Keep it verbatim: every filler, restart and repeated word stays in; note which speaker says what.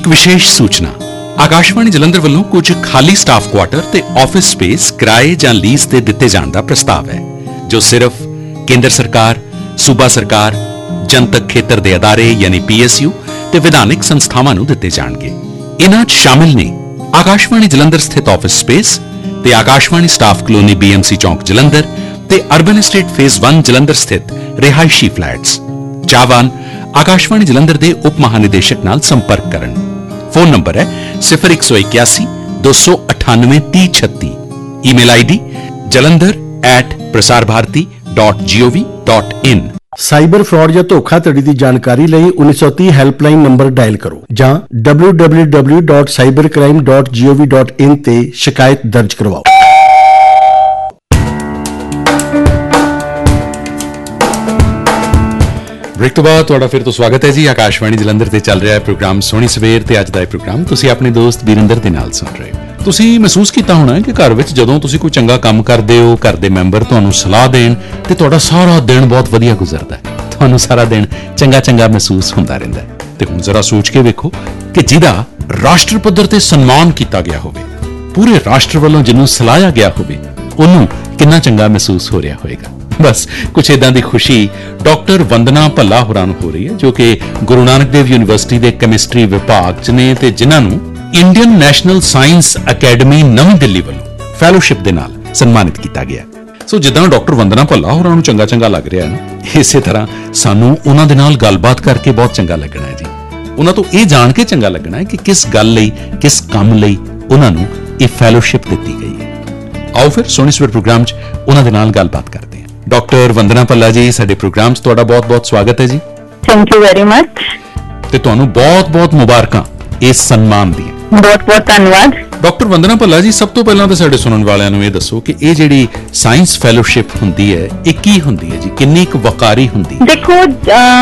Speaker 1: ਇੱਕ ਵਿਸ਼ੇਸ਼ ਸੂਚਨਾ ਆਕਾਸ਼ਵਾਣੀ ਜਲੰਧਰ ਵੱਲੋਂ ਕੁਝ ਖਾਲੀ ਸਟਾਫ ਕੁਆਟਰ ਤੇ ਆਫਿਸ ਸਪੇਸ ਕਿਰਾਏ ਜਾਂ ਲੀਜ਼ ਤੇ ਦਿੱਤੇ ਜਾਣ ਦਾ ਪ੍ਰਸਤਾਵ ਹੈ ਜੋ ਸਿਰਫ ਕੇਂਦਰ ਸਰਕਾਰ ਸੂਬਾ ਸਰਕਾਰ ਜਨਤਕ ਖੇਤਰ ਦੇ ਅਦਾਰੇ ਯਾਨੀ ਪੀਐਸਯੂ ਤੇ ਵਿਧਾਨਿਕ ਸੰਸਥਾਵਾਂ ਨੂੰ ਦਿੱਤੇ ਜਾਣਗੇ ਇਨ੍ਹਾਂ 'ਚ ਸ਼ਾਮਿਲ ਨੇ ਆਕਾਸ਼ਵਾਣੀ ਜਲੰਧਰ ਸਥਿਤ ਆਫਿਸ ਸਪੇਸ ਤੇ ਆਕਾਸ਼ਵਾਣੀ ਸਟਾਫ ਕਲੋਨੀ ਬੀਐਮਸੀ ਚੌਂਕ ਜਲੰਧਰ ਤੇ ਅਰਬਨ ਐਸਟੇਟ ਫੇਜ਼ ਇੱਕ ਜਲੰਧਰ ਸਥਿਤ ਰਿਹਾਇਸ਼ੀ ਫਲੈਟਸ ਚਾਹਵਾਨ ਆਕਾਸ਼ਵਾਣੀ ਜਲੰਧਰ ਦੇ ਉਪ ਮਹਾਨਿਦੇਸ਼ਕ ਨਾਲ ਸੰਪਰਕ ਕਰਨ ਫੋਨ ਨੰਬਰ ਹੈ ਸਿਫਰ ਇੱਕ ਸੌ ਇਕਿਆਸੀ ਦੋ ਸੌ ਅਠਾਨਵੇਂ ਤੀਹ ਛੱਤੀ email ID jalandhar at prasar bharati dot gov dot in
Speaker 2: cyber fraud ਜਾਂ ਧੋਖਾਧੜੀ ਦੀ ਜਾਣਕਾਰੀ ਲਈ ਉੱਨੀ ਸੌ ਤੀਹ ਹੈਲਪਲਾਈਨ ਨੰਬਰ ਡਾਇਲ ਕਰੋ ਜਾਂ W W W dot cyber crime dot ਗੋਵ dot in ਤੇ ਸ਼ਿਕਾਇਤ ਦਰਜ ਕਰਵਾਓ।
Speaker 1: ਬ੍ਰੇਕ ਤੋਂ ਬਾਅਦ ਤੁਹਾਡਾ ਫਿਰ ਤੋਂ ਸਵਾਗਤ ਹੈ ਜੀ ਆਕਾਸ਼ਵਾਣੀ ਜਲੰਧਰ ਤੇ ਚੱਲ ਰਿਹਾ ਹੈ ਪ੍ਰੋਗਰਾਮ ਸੋਹਣੀ ਸਵੇਰ ਤੇ ਅੱਜ ਦਾ ਇਹ ਪ੍ਰੋਗਰਾਮ ਤੁਸੀਂ ਆਪਣੇ ਦੋਸਤ ਬੀਰਿੰਦਰ ਦੇ ਨਾਲ ਸੁਣ ਰਹੇ ਹੋ। ਤੁਸੀਂ ਮਹਿਸੂਸ ਕੀਤਾ ਹੋਣਾ ਕਿ ਘਰ ਵਿੱਚ ਜਦੋਂ ਤੁਸੀਂ ਕੋਈ ਚੰਗਾ ਕੰਮ ਕਰਦੇ ਹੋ ਘਰ ਦੇ ਮੈਂਬਰ ਤੁਹਾਨੂੰ ਸਲਾਹ ਦੇਣ ਤੇ ਤੁਹਾਡਾ ਸਾਰਾ ਦਿਨ ਬਹੁਤ ਵਧੀਆ ਗੁਜ਼ਰਦਾ ਹੈ ਤੁਹਾਨੂੰ ਸਾਰਾ ਦਿਨ ਚੰਗਾ ਚੰਗਾ ਮਹਿਸੂਸ ਹੁੰਦਾ ਰਹਿੰਦਾ ਹੈ ਤੇ ਹੁਣ ਜ਼ਰਾ ਸੋਚ ਕੇ ਵੇਖੋ ਕਿ ਜਿਹਦਾ ਰਾਸ਼ਟਰ ਪੱਧਰ ਤੇ ਸਨਮਾਨ ਕੀਤਾ ਗਿਆ ਹੋਵੇ ਪੂਰੇ ਰਾਸ਼ਟਰ ਵੱਲੋਂ ਜਿਹਨੂੰ ਸਲਾਹਿਆ ਗਿਆ ਹੋਵੇ ਉਹਨੂੰ ਕਿੰਨਾ ਚੰਗਾ ਮਹਿਸੂਸ ਹੋ ਰਿਹਾ ਹੋਵੇਗਾ। ਬਸ ਕੁਛ ਇਦਾਂ ਦੀ ਖੁਸ਼ੀ ਡਾਕਟਰ ਵੰਦਨਾ ਭੱਲਾ ਹੋਰਾਂ ਨੂੰ ਹੋ ਰਹੀ ਹੈ ਜੋ ਕਿ ਗੁਰੂ ਨਾਨਕ ਦੇਵ ਯੂਨੀਵਰਸਿਟੀ ਦੇ ਕੈਮਿਸਟਰੀ ਵਿਭਾਗ 'ਚ ਨੇ ਤੇ ਜਿਨ੍ਹਾਂ ਨੂੰ ਇੰਡੀਅਨ ਨੈਸ਼ਨਲ ਸਾਇੰਸ ਅਕੈਡਮੀ ਨਵੀਂ ਦਿੱਲੀ ਵੱਲੋਂ ਫੈਲੋਸ਼ਿਪ ਦੇ ਨਾਲ ਸਨਮਾਨਿਤ ਕੀਤਾ ਗਿਆ। ਸੋ ਜਿੱਦਾਂ ਡਾਕਟਰ ਵੰਦਨਾ ਭੱਲਾ ਹੋਰਾਂ ਨੂੰ ਚੰਗਾ ਚੰਗਾ ਲੱਗ ਰਿਹਾ ਨਾ ਇਸੇ ਤਰ੍ਹਾਂ ਸਾਨੂੰ ਉਹਨਾਂ ਦੇ ਨਾਲ ਗੱਲਬਾਤ ਕਰਕੇ ਬਹੁਤ ਚੰਗਾ ਲੱਗਣਾ ਹੈ ਜੀ ਉਹਨਾਂ ਤੋਂ ਇਹ ਜਾਣ ਕੇ ਚੰਗਾ ਲੱਗਣਾ ਹੈ ਕਿ ਕਿਸ ਗੱਲ ਲਈ ਕਿਸ ਕੰਮ ਲਈ ਉਹਨਾਂ ਨੂੰ ਇਹ ਫੈਲੋਸ਼ਿਪ ਦਿੱਤੀ ਗਈ ਹੈ। ਆਓ ਫਿਰ ਸੋਹਣੀ ਸਵੇਰ ਪ੍ਰੋਗਰਾਮ 'ਚ ਉਹਨਾਂ ਦੇ ਨਾਲ ਗੱਲਬਾਤ ਕਰਦੇ ਹਾਂ। ਡਾਕਟਰ ਵੰਦਨਾ ਭੱਲਾ ਜੀ ਸਾਡੇ ਪ੍ਰੋਗਰਾਮ 'ਚ ਤੁਹਾਡਾ ਬਹੁਤ ਬਹੁਤ ਸਵਾਗਤ ਹੈ ਜੀ।
Speaker 3: ਥੈਂਕ ਯੂ ਵੈਰੀ ਮਚ
Speaker 1: ਤੇ ਤੁਹਾਨੂੰ ਬਹੁਤ ਬਹੁਤ ਮੁਬਾਰਕਾਂ ਇਸ ਸਨਮਾਨ ਦੀਆਂ।
Speaker 3: ਬਹੁਤ ਬਹੁਤ ਧੰਨਵਾਦ।
Speaker 1: ਡਾਕਟਰ ਵੰਦਨਾ ਭੱਲਾ ਜੀ ਸਭ ਤੋਂ ਪਹਿਲਾਂ ਤਾਂ ਸਾਡੇ ਸੁਣਨ ਵਾਲਿਆਂ ਨੂੰ ਇਹ ਦੱਸੋ ਕਿ ਇਹ ਜਿਹੜੀ ਸਾਇੰਸ ਫੈਲੋਸ਼ਿਪ ਹੁੰਦੀ ਹੈ ਇਹ ਕੀ ਹੁੰਦੀ ਹੈ ਜੀ ਕਿੰਨੀ ਕੁ ਵਕਾਰੀ ਹੁੰਦੀ ਹੈ?
Speaker 3: ਦੇਖੋ